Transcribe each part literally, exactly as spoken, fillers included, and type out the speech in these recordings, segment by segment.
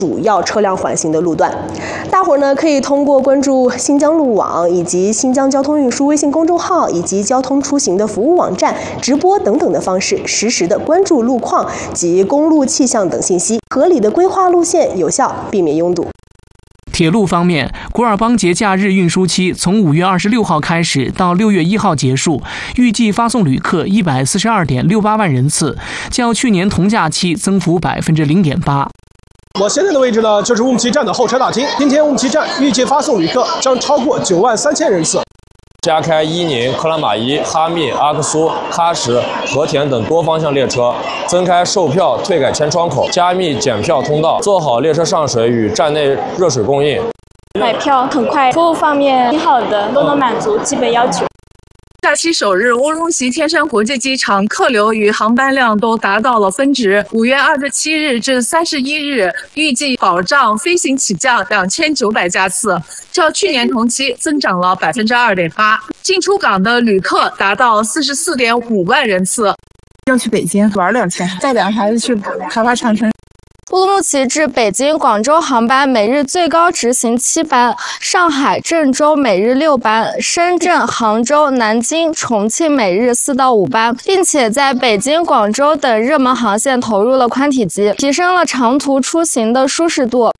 主要车辆缓行的路段。大伙儿呢可以通过关注新疆路网以及新疆交通运输微信公众号以及交通出行的服务网站、直播等等的方式，实时的关注路况及公路气象等信息，合理的规划路线，有效避免拥堵。 铁路方面，古尔邦节假日运输期从五月二十六号开始到六月一号结束，预计发送旅客一百四十二点六八万人次，较去年同假期增幅百分之零点八。 我现在的位置呢，就是乌姆齐站的候车大厅。今天乌姆齐站预计发送旅客将超过九万三千人次。 加开伊宁、克拉玛依、哈密、阿克苏、喀什、和田等多方向列车，增开售票退改签窗口，加密检票通道，做好列车上水与站内热水供应。 买票很快，服务方面挺好的，都能满足基本要求。 假期首日，乌鲁木齐天山国际机场客流与航班量都达到了峰值。五月二十七日至三十一日，预计保障飞行起降两千九百架次，较去年同期增长了百分之二点八。进出港的旅客达到四十四点五万人次。 要去北京玩两天，带两个孩子去爬爬长城。 乌鲁木齐至北京、广州航班每日最高执行七班，上海、郑州每日六班，深圳、杭州、南京、重庆每日四到五班，并且在北京、广州等热门航线投入了宽体机，提升了长途出行的舒适度。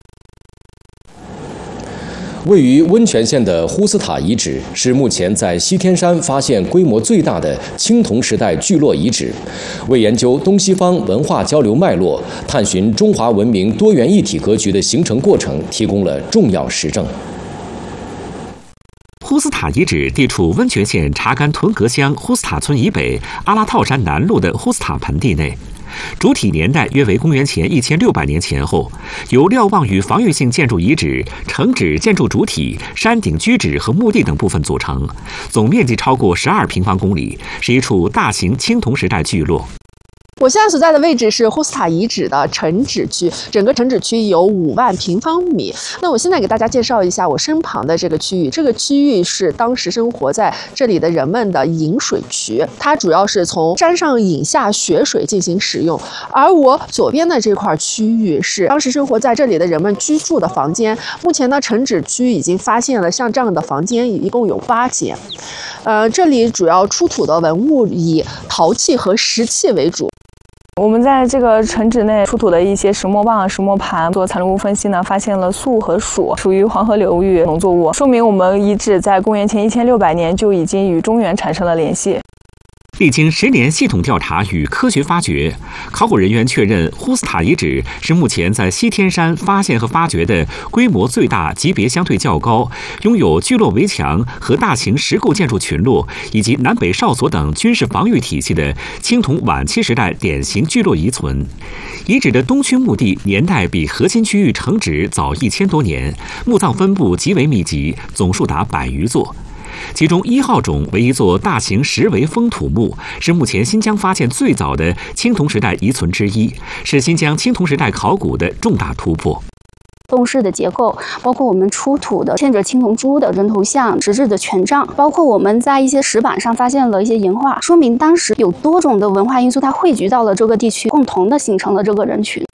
位于温泉县的呼斯塔遗址是目前在西天山发现规模最大的青铜时代聚落遗址，为研究东西方文化交流脉络、探寻中华文明多元一体格局的形成过程提供了重要实证。 呼斯塔遗址地处温泉县查干屯河乡呼斯塔村以北阿拉套山南麓的呼斯塔盆地内。主体年代约为公元前一千六百年前后，由瞭望与防御性建筑遗址、城址建筑主体、山顶居址和墓地等部分组成，总面积超过十二平方公里，是一处大型青铜时代聚落。 我现在所在的位置是呼斯塔遗址的城址区，整个城址区有五万平方米。那我现在给大家介绍一下我身旁的这个区域，这个区域是当时生活在这里的人们的饮水渠，它主要是从山上引下雪水进行使用。而我左边的这块区域是当时生活在这里的人们居住的房间。目前呢，城址区已经发现了像这样的房间，一共有八间。呃，这里主要出土的文物以陶器和石器为主。 我们在这个城址内出土的一些石磨棒、石磨盘做残留物分析呢，发现了粟和黍，属于黄河流域农作物，说明我们遗址在公元前一千六百年就已经与中原产生了联系。 历经十年系统调查与科学发掘，考古人员确认呼斯塔遗址是目前在西天山发现和发掘的规模最大、级别相对较高、拥有聚落围墙和大型石构建筑群落以及南北哨所等军事防御体系的青铜晚期时代典型聚落遗存。遗址的东区墓地年代比核心区域城址早一千多年，墓葬分布极为密集，总数达百余座。其中一号冢为一座大型石围封土墓，是目前新疆发现最早的青铜时代遗存之一，是新疆青铜时代考古的重大突破。 洞室的结构，包括我们出土的嵌着青铜珠的人头像、石质的权杖，包括我们在一些石板上发现了一些岩画，说明当时有多种的文化因素，它汇聚到了这个地区，共同的形成了这个人群。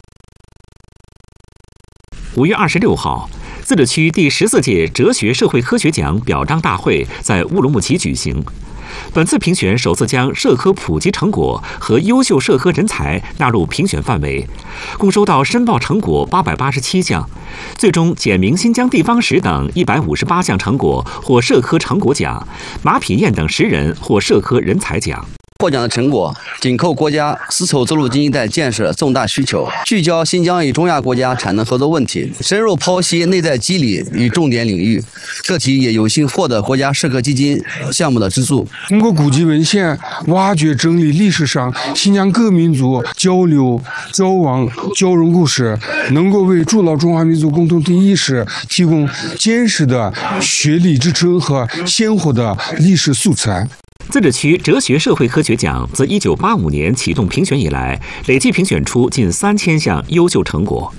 五月二十六号。自治区第十四届哲学社会科学奖表彰大会在乌鲁木齐举行。本次评选首次将社科普及成果和优秀社科人才纳入评选范围，共收到申报成果八百八十七项，最终简明新疆地方史等一百五十八项成果获社科成果奖，马品燕等十人获社科人才奖。 获奖的成果紧扣国家丝绸之路经济带建设重大需求，聚焦新疆与中亚国家产能合作问题，深入剖析内在机理与重点领域。个体也有幸获得国家社科基金项目的资助。 通过古籍文献挖掘整理历史上新疆各民族交流、交往、交融故事，能够为筑牢中华民族共同体意识提供坚实的学理支撑和鲜活的历史素材。 自治区哲学社会科学奖自一九八五年启动评选以来，累计评选出近三千项优秀成果。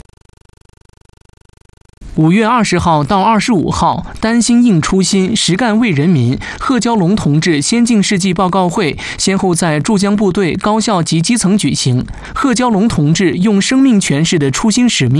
五月二十号到二十五号，丹心应初心，实干为人民贺娇龙同志先进事迹报告会先后在驻疆部队、高校及基层举行。贺娇龙同志用生命诠释的初心使命。